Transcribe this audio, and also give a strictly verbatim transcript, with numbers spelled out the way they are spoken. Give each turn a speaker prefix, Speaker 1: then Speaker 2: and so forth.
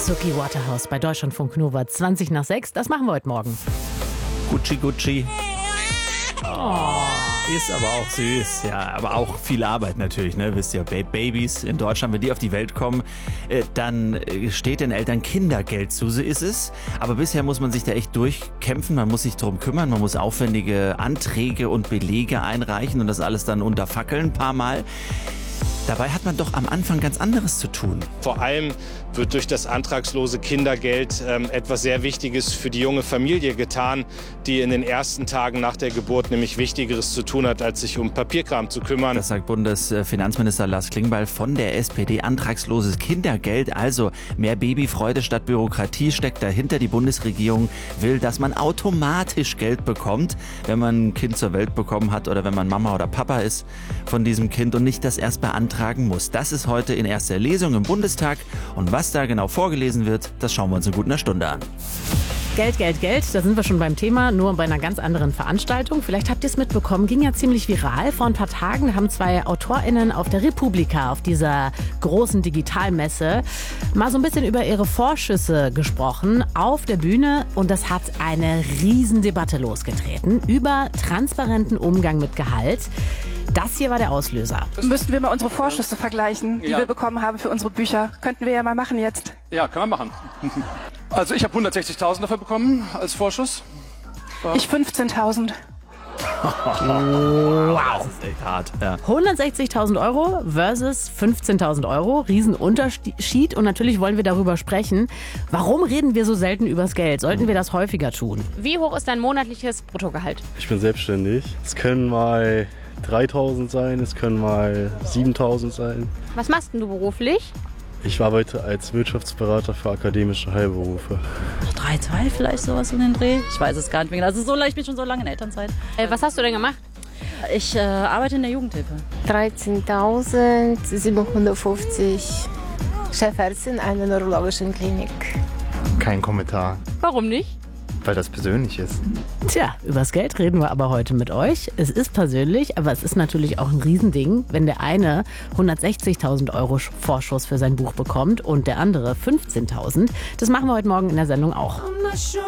Speaker 1: Suki Waterhouse bei Deutschlandfunk Nova zwanzig nach sechs. Das machen wir heute Morgen.
Speaker 2: Gucci Gucci. Oh, ist aber auch süß. Ja, aber auch viel Arbeit natürlich, ne? Wisst ihr, Babys in Deutschland, wenn die auf die Welt kommen, äh, dann steht den Eltern Kindergeld zu. So ist es. Aber bisher muss man sich da echt durchkämpfen. Man muss sich darum kümmern. Man muss aufwendige Anträge und Belege einreichen und das alles dann unterfackeln ein paar Mal. Dabei hat man doch am Anfang ganz anderes zu tun.
Speaker 3: Vor allem wird durch das antragslose Kindergeld ähm, etwas sehr Wichtiges für die junge Familie getan, die in den ersten Tagen nach der Geburt nämlich Wichtigeres zu tun hat, als sich um Papierkram zu kümmern.
Speaker 2: Das sagt Bundesfinanzminister Lars Klingbeil von der S P D. Antragsloses Kindergeld, also mehr Babyfreude statt Bürokratie steckt dahinter. Die Bundesregierung will, dass man automatisch Geld bekommt, wenn man ein Kind zur Welt bekommen hat oder wenn man Mama oder Papa ist von diesem Kind und nicht das erst beantragen muss. Das ist heute in erster Lesung im Bundestag und was da genau vorgelesen wird, das schauen wir uns in gut einer Stunde an.
Speaker 1: Geld, Geld, Geld, da sind wir schon beim Thema, nur bei einer ganz anderen Veranstaltung. Vielleicht habt ihr es mitbekommen, ging ja ziemlich viral. Vor ein paar Tagen haben zwei AutorInnen auf der Republika, auf dieser großen Digitalmesse, mal so ein bisschen über ihre Vorschüsse gesprochen auf der Bühne. Und das hat eine Riesendebatte losgetreten über transparenten Umgang mit Gehalt. Das hier war der Auslöser.
Speaker 4: Müssten wir mal unsere Vorschüsse vergleichen, die
Speaker 5: ja.
Speaker 4: wir bekommen haben für unsere Bücher. Könnten wir ja mal machen jetzt.
Speaker 5: Ja, können wir machen. Also ich habe hundertsechzigtausend dafür bekommen als Vorschuss. War
Speaker 4: Ich fünfzehntausend.
Speaker 1: Wow.
Speaker 2: Das ist echt hart. Ja.
Speaker 1: hundertsechzigtausend Euro versus fünfzehntausend Euro. Riesenunterschied. Und natürlich wollen wir darüber sprechen. Warum reden wir so selten übers Geld? Sollten wir das häufiger tun?
Speaker 6: Wie hoch ist dein monatliches Bruttogehalt?
Speaker 7: Ich bin selbstständig. Es können mal dreitausend sein, es können mal siebentausend sein.
Speaker 6: Was machst denn du beruflich?
Speaker 7: Ich arbeite als Wirtschaftsberater für akademische Heilberufe.
Speaker 8: drei Komma zwei vielleicht sowas in den Dreh. Ich weiß es gar nicht mehr genau. Also so, ich bin schon so lange in Elternzeit.
Speaker 6: Äh, was hast du denn gemacht?
Speaker 8: Ich äh, arbeite in der Jugendhilfe.
Speaker 9: dreizehntausendsiebenhundertfünfzig. Chefärztin einer neurologischen Klinik.
Speaker 10: Kein Kommentar,
Speaker 6: Warum nicht?
Speaker 10: weil das persönlich ist.
Speaker 1: Tja, übers Geld reden wir aber heute mit euch. Es ist persönlich, aber es ist natürlich auch ein Riesending, wenn der eine hundertsechzigtausend Euro Vorschuss für sein Buch bekommt und der andere fünfzehntausend. Das machen wir heute Morgen in der Sendung auch.